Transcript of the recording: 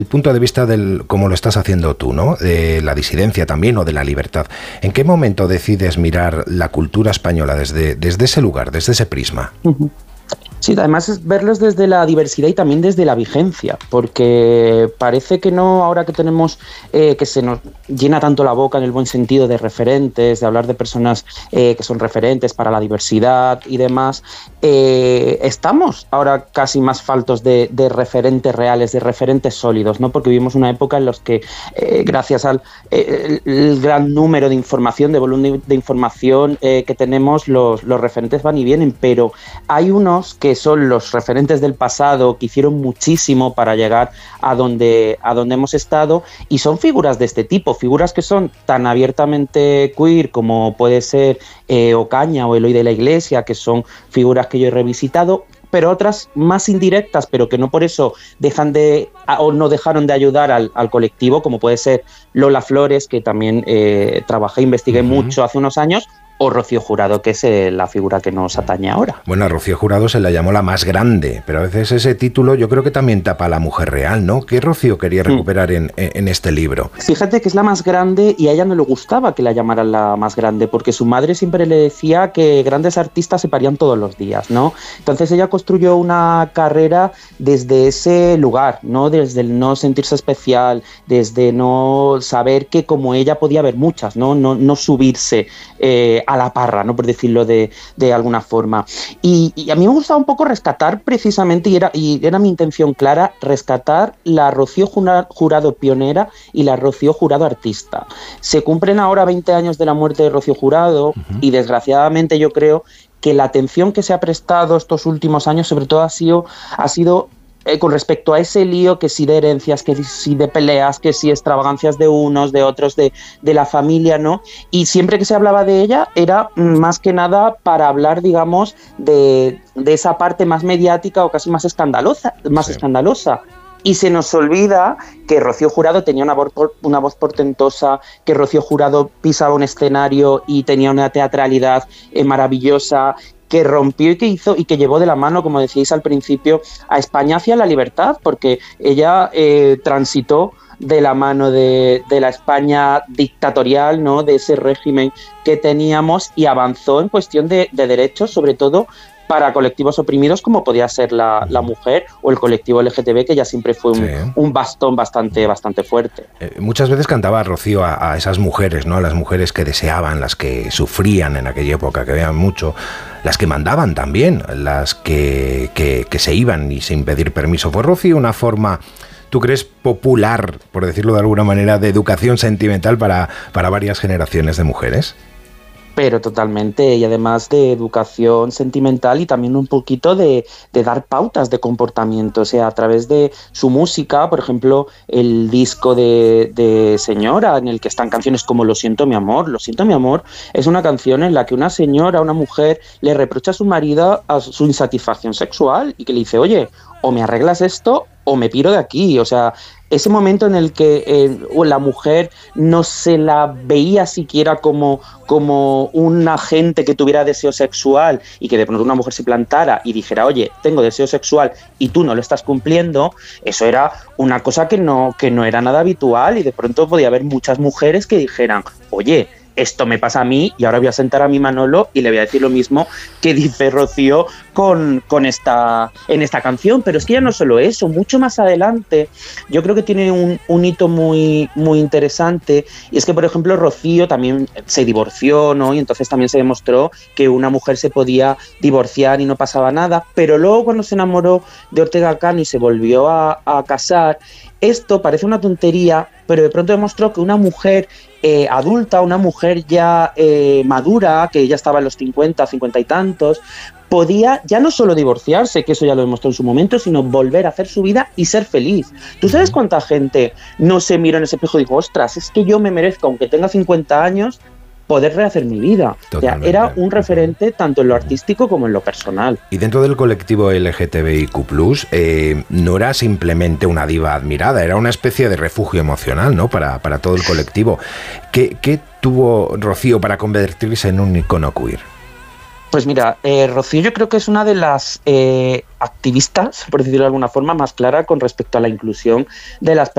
el punto de vista del, como lo estás haciendo tú, ¿no? De la disidencia también o de la libertad. ¿En qué momento decides mirar la cultura española desde ese lugar, desde ese prisma? Uh-huh. Sí, además es verlos desde la diversidad y también desde la vigencia, porque parece que no, ahora que tenemos, que se nos llena tanto la boca en el buen sentido de referentes, de hablar de personas que son referentes para la diversidad y demás, estamos ahora casi más faltos de referentes reales, de referentes sólidos, ¿no? Porque vivimos una época en la que, gracias al el gran número de información, de volumen de información que tenemos, los referentes van y vienen, pero hay unos que son los referentes del pasado, que hicieron muchísimo para llegar a donde hemos estado, y son figuras de este tipo, figuras que son tan abiertamente queer como puede ser Ocaña o Eloy de la Iglesia, que son figuras que yo he revisitado, pero otras más indirectas, pero que no por eso dejan de o no dejaron de ayudar al colectivo, como puede ser Lola Flores, que también trabajé, investigué mucho hace unos años, o Rocío Jurado, que es la figura que nos atañe ahora. Bueno, a Rocío Jurado se la llamó la más grande, pero a veces ese título yo creo que también tapa a la mujer real, ¿no? ¿Qué Rocío quería recuperar en este libro? Fíjate que es la más grande y a ella no le gustaba que la llamaran la más grande, porque su madre siempre le decía que grandes artistas se parían todos los días, ¿no? Entonces ella construyó una carrera desde ese lugar, ¿no? Desde el no sentirse especial, desde no saber que como ella podía haber muchas, ¿no? No subirse a la parra, ¿no? Por decirlo de alguna forma. Y a mí me gustaba un poco rescatar precisamente, y era mi intención clara, rescatar la Rocío Jurado pionera y la Rocío Jurado artista. Se cumplen ahora 20 años de la muerte de Rocío Jurado y desgraciadamente yo creo que la atención que se ha prestado estos últimos años sobre todo ha sido con respecto a ese lío, que si de herencias, que si de peleas, que si extravagancias de unos, de otros, de la familia, ¿no? Y siempre que se hablaba de ella era más que nada para hablar, digamos, de esa parte más mediática o casi más escandalosa. Y se nos olvida que Rocío Jurado tenía una voz portentosa, que Rocío Jurado pisaba un escenario y tenía una teatralidad maravillosa, que rompió y que hizo y que llevó de la mano, como decíais al principio, a España hacia la libertad, porque ella transitó de la mano de la España dictatorial, ¿no? De ese régimen que teníamos, y avanzó en cuestión de derechos, sobre todo para colectivos oprimidos como podía ser la mujer o el colectivo LGTB, que ya siempre fue un bastón bastante fuerte. Muchas veces cantaba Rocío a esas mujeres, ¿no? A las mujeres que deseaban, las que sufrían en aquella época, que veían mucho, las que mandaban también, las que se iban y sin pedir permiso. ¿Fue Rocío una forma, tú crees, popular, por decirlo de alguna manera, de educación sentimental para varias generaciones de mujeres? Pero totalmente, y además de educación sentimental y también un poquito de dar pautas de comportamiento, o sea, a través de su música, por ejemplo, el disco de Señora, en el que están canciones como Lo siento mi amor. Lo siento mi amor es una canción en la que una señora, una mujer, le reprocha a su marido a su insatisfacción sexual y que le dice, oye, o me arreglas esto o me piro de aquí. O sea, ese momento en el que la mujer no se la veía siquiera como un agente que tuviera deseo sexual, y que de pronto una mujer se plantara y dijera, oye, tengo deseo sexual y tú no lo estás cumpliendo, eso era una cosa que no era nada habitual, y de pronto podía haber muchas mujeres que dijeran, oye, esto me pasa a mí y ahora voy a sentar a mi Manolo y le voy a decir lo mismo que dice Rocío en esta canción. Pero es que ya no solo eso, mucho más adelante yo creo que tiene un hito muy, muy interesante, y es que, por ejemplo, Rocío también se divorció, ¿no? Y entonces también se demostró que una mujer se podía divorciar y no pasaba nada, pero luego cuando se enamoró de Ortega Cano y se volvió a casar, esto parece una tontería, pero de pronto demostró que una mujer adulta, una mujer ya madura, que ya estaba en los 50 y tantos, podía ya no solo divorciarse, que eso ya lo demostró en su momento, sino volver a hacer su vida y ser feliz. ¿Tú sabes cuánta gente no se miró en ese espejo y dijo, ostras, es que yo me merezco, aunque tenga 50 años, poder rehacer mi vida? O sea, era un referente tanto en lo artístico como en lo personal. Y dentro del colectivo LGTBIQ+, no era simplemente una diva admirada, era una especie de refugio emocional, ¿no? Para todo el colectivo. ¿Qué tuvo Rocío para convertirse en un icono queer? Pues mira, Rocío yo creo que es una de las activistas, por decirlo de alguna forma, más clara con respecto a la inclusión de las personas